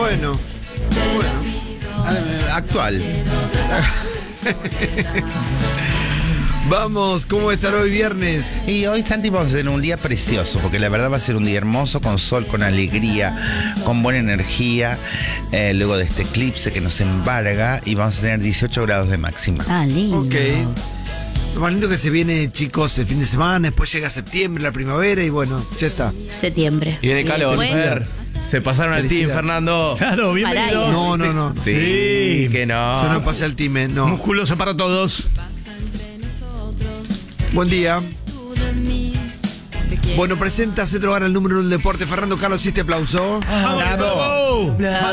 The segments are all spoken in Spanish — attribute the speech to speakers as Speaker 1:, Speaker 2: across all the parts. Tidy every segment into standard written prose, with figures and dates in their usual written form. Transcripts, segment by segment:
Speaker 1: Bueno.
Speaker 2: Actual.
Speaker 1: Vamos, ¿cómo va a estar hoy viernes?
Speaker 2: Y hoy, Santi, vamos a tener un día precioso, porque la verdad va a ser un día hermoso, con sol, con alegría, con buena energía, luego de este eclipse que nos embarga, y vamos a tener 18 grados de máxima.
Speaker 3: Ah, lindo.
Speaker 1: Ok. Lo más lindo que se viene, chicos, el fin de semana, después llega septiembre, la primavera, y bueno, ya está.
Speaker 3: Septiembre.
Speaker 4: Y viene calor.
Speaker 3: Bueno.
Speaker 4: Se pasaron al team,
Speaker 1: Felicidad.
Speaker 4: Fernando.
Speaker 5: Claro, bienvenidos.
Speaker 1: No.
Speaker 4: Sí, que no.
Speaker 1: Yo no pasé al time, no.
Speaker 5: Musculoso para todos.
Speaker 1: Buen día. Bueno, presenta Centro Hogar, el número 1 del deporte. Fernando Carlos, ¿sí este aplauso?
Speaker 5: ¡Bravo!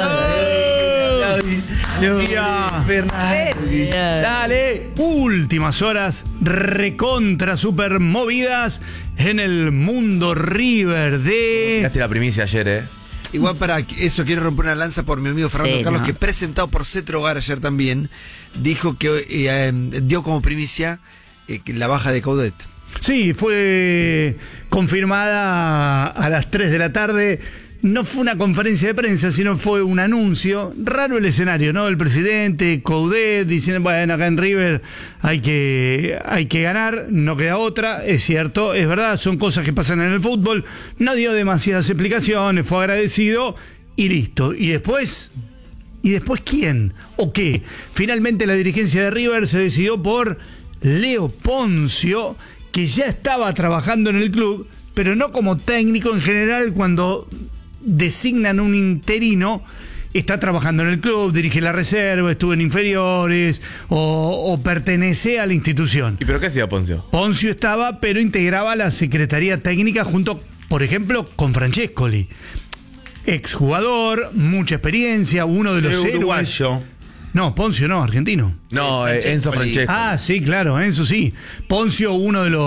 Speaker 4: Dale.
Speaker 5: Últimas horas recontra super movidas en el mundo River de...
Speaker 4: Dejaste la primicia ayer,
Speaker 1: Igual para eso quiero romper una lanza por mi amigo Fernando
Speaker 3: Sí,
Speaker 1: Carlos,
Speaker 3: ¿no?
Speaker 1: que presentado por Centro Hogar ayer también, dijo que dio como primicia que la baja de Coudet.
Speaker 5: Sí, fue confirmada a las 3 de la tarde. No fue una conferencia de prensa, sino fue un anuncio. Raro el escenario, ¿no? El presidente, Coudet, diciendo, bueno, acá en River hay que ganar, no queda otra. Es cierto, es verdad, son cosas que pasan en el fútbol. No dio demasiadas explicaciones, fue agradecido y listo. ¿Y después quién? ¿O qué? Finalmente la dirigencia de River se decidió por Leo Ponzio, que ya estaba trabajando en el club, pero no como técnico. En general, cuando designan un interino, está trabajando en el club, dirige la reserva, estuvo en inferiores o pertenece a la institución.
Speaker 4: ¿Y pero qué hacía Poncio?
Speaker 5: Ponzio estaba, pero integraba la secretaría técnica junto, por ejemplo, con Francescoli. Exjugador, mucha experiencia, uno de los héroes.
Speaker 2: Uruguayo.
Speaker 5: No, Ponzio no, argentino.
Speaker 4: No, Enzo Francesco.
Speaker 5: Ah, sí, claro, Enzo sí. Ponzio, uno de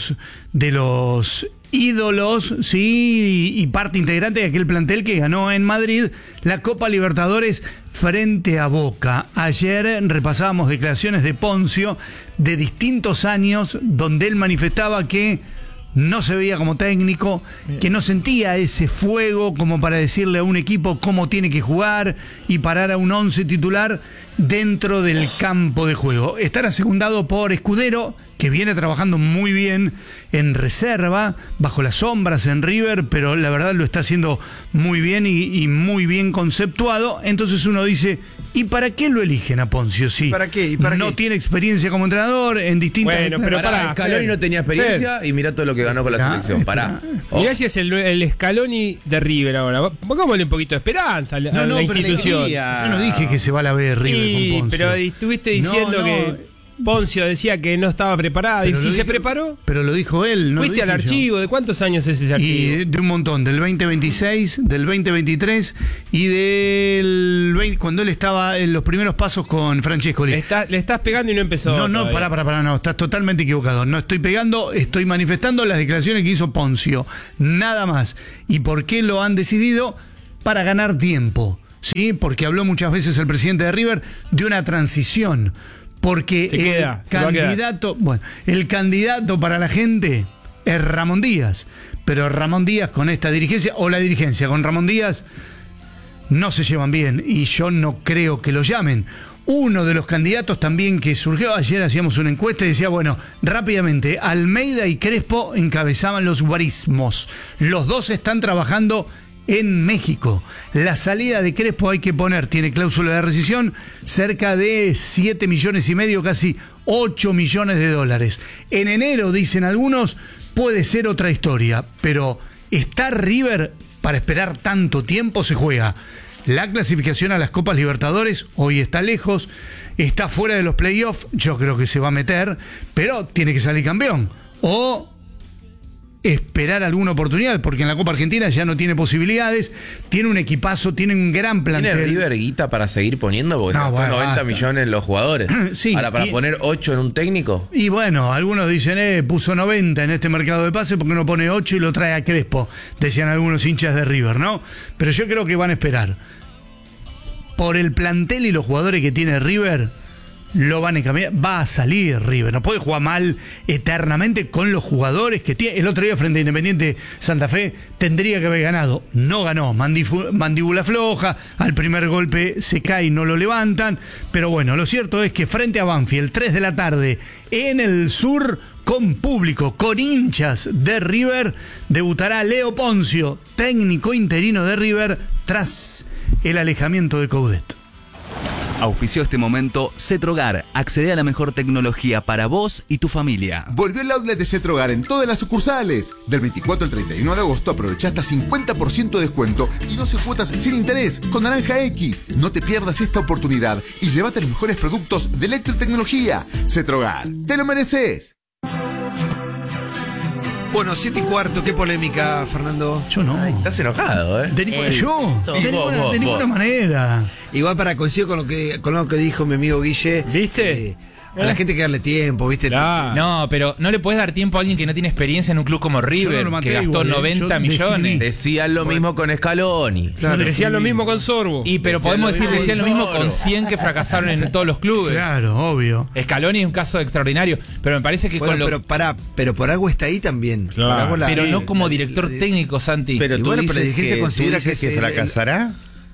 Speaker 5: los ídolos, sí, y parte integrante de aquel plantel que ganó en Madrid la Copa Libertadores frente a Boca. Ayer repasábamos declaraciones de Ponzio de distintos años donde él manifestaba que no se veía como técnico, que no sentía ese fuego como para decirle a un equipo cómo tiene que jugar y parar a un 11 titular dentro del campo de juego. Estará secundado por Escudero, que viene trabajando muy bien en reserva, bajo las sombras en River, pero la verdad lo está haciendo muy bien y muy bien conceptuado. Entonces uno dice, ¿y para qué lo eligen a Ponzio? Sí,
Speaker 1: ¿Para qué? ¿Y para
Speaker 5: no
Speaker 1: qué?
Speaker 5: tiene experiencia como entrador en distintas...
Speaker 6: Bueno, pero pará,
Speaker 4: Scaloni no tenía experiencia y mirá todo lo que ganó con la selección. Pará.
Speaker 6: Mirá si es el Scaloni de River ahora. Pongámosle un poquito de esperanza a la
Speaker 5: pero
Speaker 6: institución.
Speaker 5: yo no dije que se va a la B de River
Speaker 6: Sí,
Speaker 5: con Ponzio.
Speaker 6: pero estuviste diciendo
Speaker 5: No,
Speaker 6: que Ponzio decía que no estaba preparado.
Speaker 5: Pero
Speaker 6: ¿Y si
Speaker 5: lo
Speaker 6: se
Speaker 5: dijo-
Speaker 6: preparó?
Speaker 5: Pero lo dijo él, no lo
Speaker 6: Fuiste al
Speaker 5: dije yo.
Speaker 6: archivo. ¿De cuántos años es ese archivo?
Speaker 5: Y de un montón, del 2026, del 2023 y cuando él estaba en los primeros pasos con Francescoli.
Speaker 6: Le estás pegando y no empezó.
Speaker 5: No,
Speaker 6: todavía.
Speaker 5: pará, no, estás totalmente equivocado. No estoy pegando, estoy manifestando las declaraciones que hizo Ponzio, nada más. ¿Y por qué lo han decidido? Para ganar tiempo, ¿sí? Porque habló muchas veces el presidente de River de una transición. Porque
Speaker 6: Se queda, se va a quedar.
Speaker 5: el candidato para la gente es Ramón Díaz. Pero Ramón Díaz con esta dirigencia, o la dirigencia con Ramón Díaz, no se llevan bien. Y yo no creo que lo llamen. Uno de los candidatos también que surgió, ayer hacíamos una encuesta y decía, bueno, rápidamente, Almeida y Crespo encabezaban los guarismos. Los dos están trabajando en México. La salida de Crespo hay que poner, tiene cláusula de rescisión, cerca de 7 millones y medio, casi 8 millones de dólares. En enero, dicen algunos, puede ser otra historia, pero ¿está River para esperar tanto tiempo? Se juega la clasificación a las Copas Libertadores, hoy está lejos, está fuera de los playoffs, yo creo que se va a meter, pero tiene que salir campeón. O esperar alguna oportunidad, porque en la Copa Argentina ya no tiene posibilidades, tiene un equipazo, tiene un gran plantel.
Speaker 4: ¿Tiene River guita para seguir poniendo? Porque
Speaker 5: No,
Speaker 4: se gastó
Speaker 5: bueno,
Speaker 4: 90
Speaker 5: basta.
Speaker 4: millones los jugadores.
Speaker 5: Sí,
Speaker 4: Ahora, para
Speaker 5: y-
Speaker 4: poner 8 en un técnico.
Speaker 5: Y bueno, algunos dicen, puso 90 en este mercado de pases, porque no pone 8 y lo trae a Crespo, decían algunos hinchas de River, ¿no? Pero yo creo que van a esperar. Por el plantel y los jugadores que tiene River, lo van a encaminar. Va a salir River. No puede jugar mal eternamente con los jugadores que tiene. El otro día frente a Independiente Santa Fe tendría que haber ganado. No ganó. Mandíbula floja. Al primer golpe se cae y no lo levantan. Pero bueno, lo cierto es que frente a Banfield, 3 de la tarde, en el sur, con público, con hinchas de River, debutará Leo Poncio, técnico interino de River, tras el alejamiento de Coudet.
Speaker 3: Auspició este momento Cetrogar. Accede a la mejor tecnología para vos y tu familia.
Speaker 7: Volvió el outlet de Cetrogar en todas las sucursales. Del 24 al 31 de agosto aprovecha hasta 50% de descuento y 12 cuotas sin interés con Naranja X. No te pierdas esta oportunidad y llévate los mejores productos de electrotecnología. Cetrogar, te lo mereces.
Speaker 1: Bueno, 7:15, qué polémica, Fernando.
Speaker 5: Yo no.
Speaker 4: Estás enojado, ¿eh?
Speaker 5: Yo, de ninguna manera.
Speaker 1: Igual coincido con lo que dijo mi amigo Guille.
Speaker 6: ¿Viste?
Speaker 1: A la gente hay que darle tiempo, ¿viste?
Speaker 6: Claro.
Speaker 8: No, pero no le puedes dar tiempo a alguien que no tiene experiencia en un club como River,
Speaker 5: lo maté
Speaker 8: que gastó
Speaker 5: igual,
Speaker 8: 90
Speaker 5: yo
Speaker 8: millones.
Speaker 4: Decían lo mismo con Scaloni.
Speaker 1: Claro.
Speaker 6: Decían lo mismo con Sorbo.
Speaker 8: Y pero podemos decir, decían lo mismo con 100 que fracasaron en todos los clubes.
Speaker 5: Claro, obvio.
Speaker 8: Scaloni es un caso extraordinario, pero me parece que
Speaker 1: Bueno,
Speaker 8: con lo...
Speaker 1: pero por algo está ahí también.
Speaker 6: Claro.
Speaker 1: Por algo
Speaker 8: pero no como director técnico, Santi.
Speaker 2: Pero
Speaker 1: Y
Speaker 2: tú
Speaker 1: bueno, pero la
Speaker 2: dices
Speaker 1: dirigencia
Speaker 2: que,
Speaker 1: considera que es el-
Speaker 2: fracasará.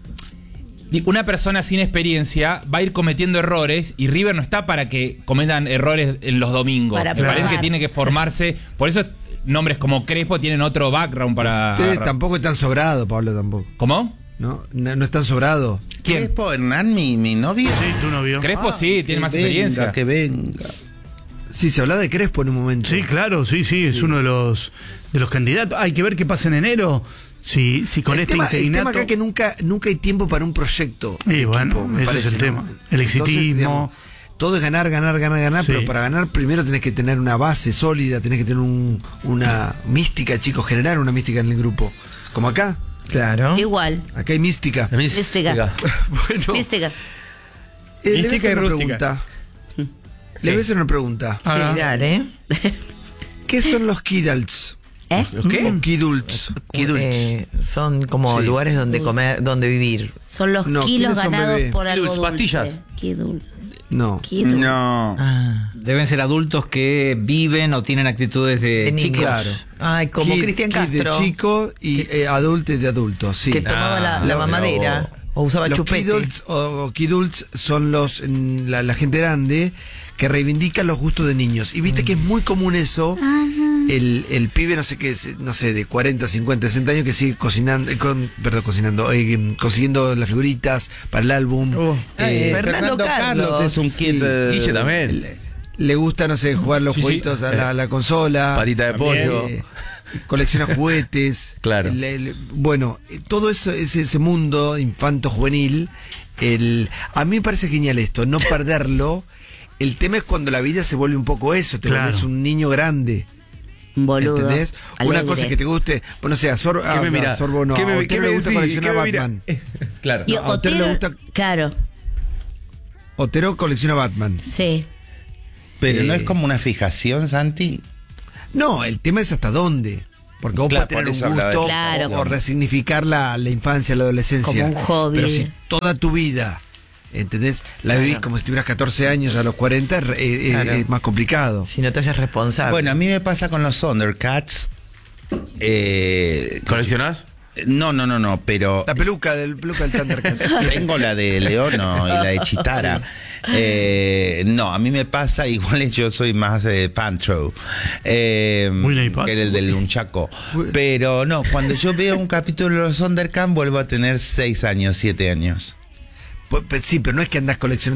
Speaker 8: Una persona sin experiencia va a ir cometiendo errores y River no está para que cometan errores en los domingos.
Speaker 9: Para
Speaker 8: Me parece
Speaker 9: probar.
Speaker 8: que tiene que formarse. Por eso nombres como Crespo tienen otro background para...
Speaker 1: Ustedes tampoco están sobrados, Pablo, tampoco.
Speaker 8: ¿Cómo?
Speaker 1: No están sobrados.
Speaker 8: ¿Quién?
Speaker 2: Crespo Hernán, mi novio.
Speaker 5: Sí, tu novio.
Speaker 8: Crespo sí, tiene más
Speaker 2: venga,
Speaker 8: experiencia.
Speaker 2: Que venga.
Speaker 1: Sí, se hablaba de Crespo en un momento.
Speaker 5: Sí, claro, sí, es uno de los candidatos. Hay que ver qué pasa en enero. Si con
Speaker 1: el
Speaker 5: este
Speaker 1: tema
Speaker 5: interinato.
Speaker 1: acá es que nunca hay tiempo para un proyecto.
Speaker 5: Y bueno,
Speaker 1: equipo, me
Speaker 5: ese es el tema.
Speaker 1: ¿no?
Speaker 5: El
Speaker 1: Entonces,
Speaker 5: exitismo.
Speaker 1: digamos, todo es ganar,
Speaker 5: Sí.
Speaker 1: pero para ganar primero tenés que tener una base sólida, tenés que tener una mística, chicos, generar una mística en el grupo. Como acá.
Speaker 9: Claro. Igual.
Speaker 1: Acá hay mística.
Speaker 9: Mística.
Speaker 1: Bueno,
Speaker 9: Mística.
Speaker 1: le voy a
Speaker 6: Mística
Speaker 1: hacer
Speaker 6: y
Speaker 1: una
Speaker 6: rústica.
Speaker 1: pregunta. Le voy a hacer una pregunta.
Speaker 5: Ah,
Speaker 9: Sí, dale.
Speaker 1: ¿Qué son los kidults?
Speaker 9: ¿Eh?
Speaker 1: ¿Qué? Kidults.
Speaker 10: Son como
Speaker 1: Sí.
Speaker 10: lugares donde comer, donde vivir.
Speaker 9: Son los
Speaker 1: No,
Speaker 9: kilos
Speaker 1: ¿quiénes son,
Speaker 9: ganados
Speaker 1: bebé?
Speaker 9: por algo
Speaker 4: Kiduls,
Speaker 9: dulce.
Speaker 4: pastillas.
Speaker 9: Kidul.
Speaker 1: No.
Speaker 9: Kidul.
Speaker 2: No.
Speaker 11: Deben ser adultos que viven o tienen actitudes de
Speaker 10: De
Speaker 11: chicos.
Speaker 10: niños. Ay, como
Speaker 1: Kid-
Speaker 10: Cristian
Speaker 1: kid
Speaker 10: Castro.
Speaker 1: de chico y adulto de adulto, sí.
Speaker 10: Que tomaba la mamadera o usaba
Speaker 1: Los
Speaker 10: chupete.
Speaker 1: kidults o kidults son la gente grande que reivindica los gustos de niños. Y viste que es muy común eso. El pibe, no sé qué, no sé, de 40, 50, 60 años que sigue cocinando, consiguiendo las figuritas para el álbum.
Speaker 10: Fernando Carlos.
Speaker 2: es un
Speaker 1: Sí.
Speaker 2: kid.
Speaker 4: Guille también.
Speaker 1: Le gusta, no sé, jugar los
Speaker 6: Sí, sí.
Speaker 1: jueguitos a la consola.
Speaker 4: Patita de pollo.
Speaker 1: Colecciona juguetes.
Speaker 4: Claro.
Speaker 1: Bueno, todo eso, ese mundo infanto-juvenil, a mí me parece genial esto, no perderlo. El tema es cuando la vida se vuelve un poco eso, te
Speaker 5: Claro.
Speaker 1: vuelves un niño grande.
Speaker 9: Un boludo.
Speaker 1: ¿Entendés? Una
Speaker 9: alegre.
Speaker 1: cosa es que te guste, bueno, o sea,
Speaker 4: ¿Qué me mira?
Speaker 1: Sorbo no,
Speaker 4: ¿Qué
Speaker 1: a
Speaker 4: me
Speaker 1: Otero le gusta
Speaker 4: decís?
Speaker 1: coleccionar
Speaker 4: ¿Qué me mira?
Speaker 1: Batman.
Speaker 4: Claro.
Speaker 9: Y
Speaker 1: a Otero le
Speaker 9: Otero,
Speaker 1: gusta-
Speaker 9: claro,
Speaker 1: Otero colecciona Batman.
Speaker 9: sí.
Speaker 2: Pero no es como una fijación, Santi.
Speaker 1: No, el tema es hasta dónde. Porque vos
Speaker 2: Claro,
Speaker 1: podés tener
Speaker 2: por eso
Speaker 1: un
Speaker 2: hablaba de
Speaker 1: gusto
Speaker 9: Claro.
Speaker 1: o resignificar la infancia, la adolescencia.
Speaker 9: Como un hobby.
Speaker 1: Pero si toda tu vida, ¿entendés? La vivís como si tuvieras 14 años a los 40,
Speaker 10: Claro.
Speaker 1: es más complicado.
Speaker 10: Si no te haces responsable.
Speaker 2: Bueno, a mí me pasa con los Thundercats.
Speaker 4: ¿Coleccionás?
Speaker 2: No, pero
Speaker 1: La peluca del Thundercat.
Speaker 2: tengo la de Leono y la de Chitara. No, a mí me pasa, igual yo soy más Pantro
Speaker 5: Muy
Speaker 2: que el del Nunchaco. Pero no, cuando yo veo un capítulo de los Thundercats vuelvo a tener 6 años, 7 años.
Speaker 1: Sí, pero no es que andás coleccionando